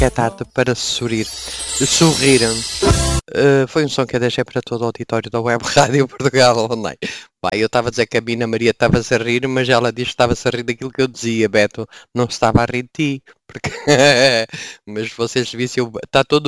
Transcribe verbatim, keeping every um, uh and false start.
É tarde para sorrir. Sorrir. Uh, foi um som que eu deixei para todo o auditório da Web Rádio Portugal Online. Pá, eu estava a dizer que a Bina Maria estava-se a rir, mas ela disse que estava-se a rir daquilo que eu dizia, Beto. Não estava a rir de ti. Porque... mas vocês vissem, está todo